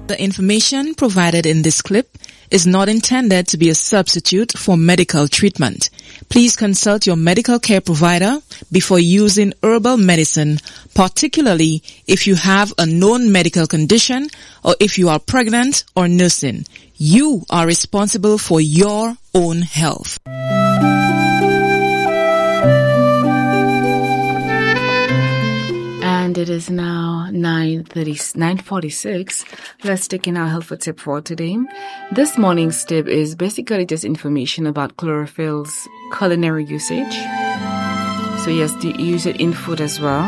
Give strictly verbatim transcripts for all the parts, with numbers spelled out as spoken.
The information provided in this clip is not intended to be a substitute for medical treatment. Please consult your medical care provider before using herbal medicine, particularly if you have a known medical condition or if you are pregnant or nursing. You are responsible for your own health. And it is now nine thirty, nine forty-six. Let's take in our helpful tip for today. This morning's tip is basically just information about chlorophyll's culinary usage. So yes, do use it in food as well.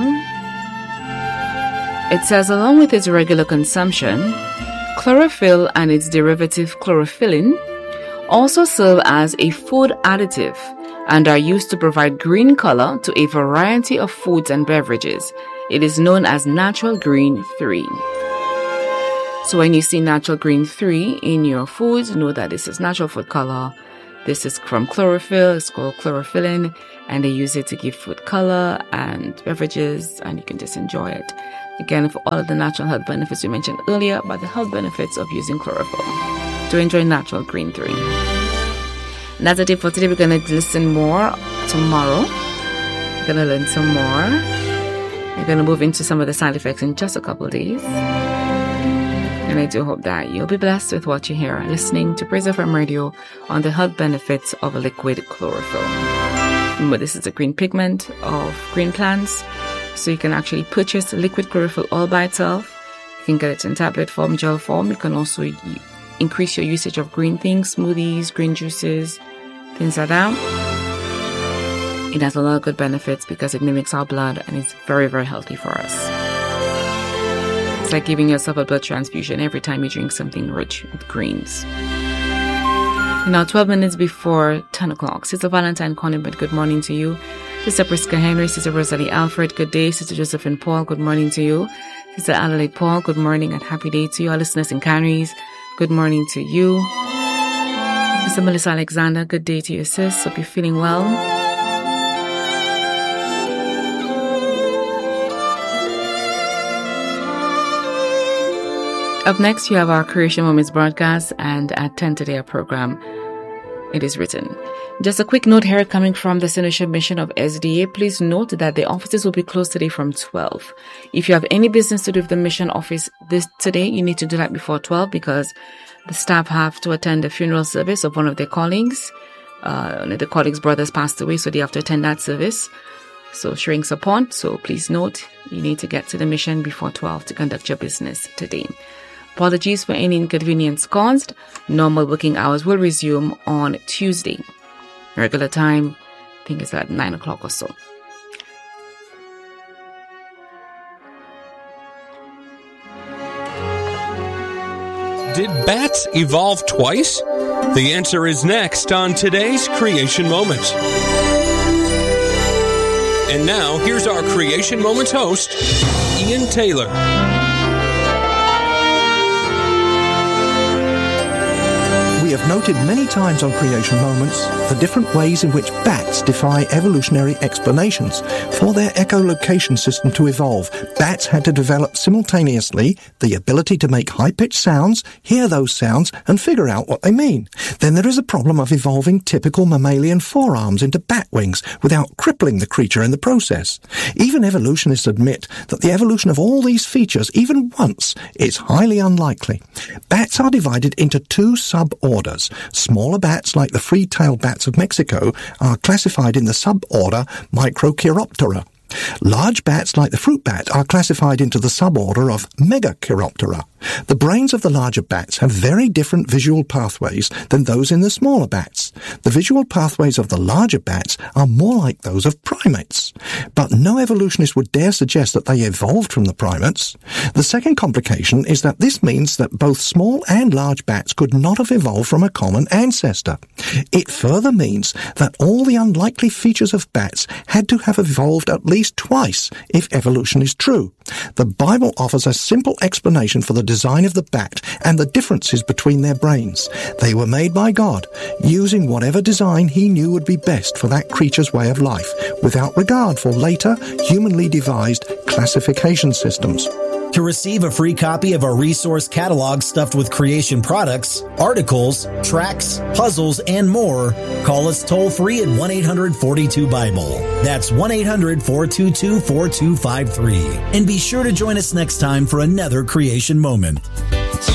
It says along with its regular consumption, chlorophyll and its derivative chlorophyllin also serve as a food additive and are used to provide green color to a variety of foods and beverages. It is known as natural green three. So when you see natural green three in your foods, know that this is natural food color. This is from chlorophyll. It's called chlorophyllin, and they use it to give food color and beverages, and you can just enjoy it. Again, for all of the natural health benefits we mentioned earlier about the health benefits of using chlorophyll to enjoy natural green three. And that's it for today. We're going to listen more tomorrow. We're going to learn some more. We're going to move into some of the side effects in just a couple of days. And I do hope that you'll be blessed with what you hear listening to Praise F M Radio on the health benefits of a liquid chlorophyll. Remember, this is a green pigment of green plants. So you can actually purchase liquid chlorophyll all by itself. You can get it in tablet form, gel form. You can also increase your usage of green things, smoothies, green juices, things like that. It has a lot of good benefits because it mimics our blood and it's very, very healthy for us. It's like giving yourself a blood transfusion every time you drink something rich with greens. Now, twelve minutes before ten o'clock. Sister Valentine Conibet, good morning to you. Sister Prisca Henry, Sister Rosalie Alfred, good day. Sister Josephine Paul, good morning to you. Sister Adelaide Paul, good morning and happy day to you. Our listeners in Canaries, good morning to you. Sister Melissa Alexander, good day to you, sis. Hope you're feeling well. Up next, you have our Creation Moments broadcast, and at ten today, our program, It is Written. Just a quick note here coming from the Synership Mission of S D A. Please note that the offices will be closed today from twelve. If you have any business to do with the mission office this today, you need to do that before twelve because the staff have to attend the funeral service of one of their colleagues. Uh, one of the colleagues' brothers passed away, so they have to attend that service. So showing support. So please note, you need to get to the mission before twelve to conduct your business today. Apologies for any inconvenience caused. Normal working hours will resume on Tuesday. Regular time, I think it's at nine o'clock or so. Did bats evolve twice? The answer is next on today's Creation Moments. And now, here's our Creation Moments host, Ian Taylor. We have noted many times on Creation Moments the different ways in which bats defy evolutionary explanations. For their echolocation system to evolve, bats had to develop simultaneously the ability to make high-pitched sounds, hear those sounds, and figure out what they mean. Then there is a problem of evolving typical mammalian forearms into bat wings without crippling the creature in the process. Even evolutionists admit that the evolution of all these features, even once, is highly unlikely. Bats are divided into two sub-orders. Smaller bats, like the free-tailed bats of Mexico, are classified in the suborder Microchiroptera. Large bats, like the fruit bat, are classified into the suborder of Megachiroptera. The brains of the larger bats have very different visual pathways than those in the smaller bats. The visual pathways of the larger bats are more like those of primates. But no evolutionist would dare suggest that they evolved from the primates. The second complication is that this means that both small and large bats could not have evolved from a common ancestor. It further means that all the unlikely features of bats had to have evolved at least twice if evolution is true. The Bible offers a simple explanation for the design of the bat and the differences between their brains. They were made by God, using whatever design he knew would be best for that creature's way of life, without regard for later, humanly devised classification systems. To receive a free copy of our resource catalog stuffed with creation products, articles, tracks, puzzles, and more, call us toll free at one eight hundred forty-two Bible. That's one eight hundred four two two four two five three. And be sure to join us next time for another creation moment.